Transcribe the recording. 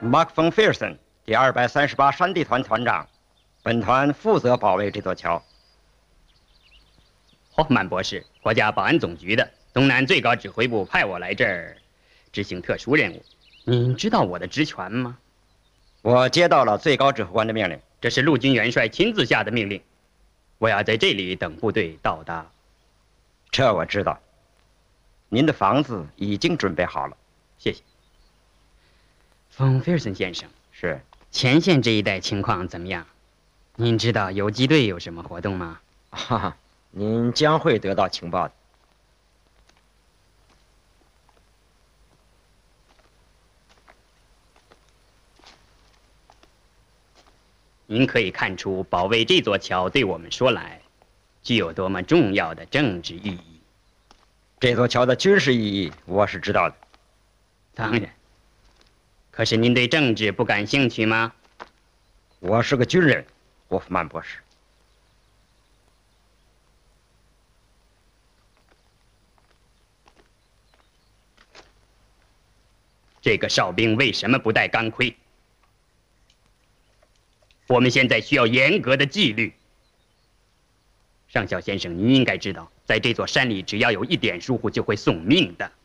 马克·冯·菲尔森，第238山地团团长。本团负责保卫这座桥。 霍夫曼博士，国家保安总局的东南最高指挥部派我来这儿执行特殊任务。您知道我的职权吗？ 我接到了最高指挥官的命令， 这是陆军元帅亲自下的命令。我要在这里等部队到达。 这我知道。您的房子已经准备好了。 谢谢。冯·菲尔森先生， 是。 前线这一带情况怎么样？您知道游击队有什么活动吗？ 哈哈，您将会得到情报的。 您可以看出保卫这座桥对我们说来，具有多么重要的政治意义。 这座桥的军事意义我是知道的。 当然。可是您对政治不感兴趣吗？ 我是个军人，霍夫曼博士。 这个哨兵为什么不戴钢盔？我们现在需要严格的纪律。上校先生，您应该知道，在这座山里，只要有一点疏忽，就会送命的。